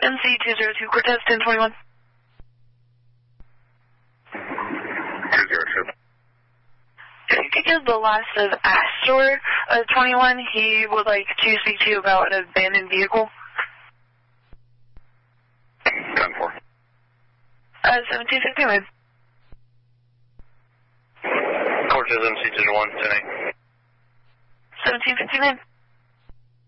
MC202 Cortez 1021. 202. If you could give the last of Astor 21, he would like to speak to you about an abandoned vehicle. 10-4. 1759. Cortez MC201, 10-8. 1759.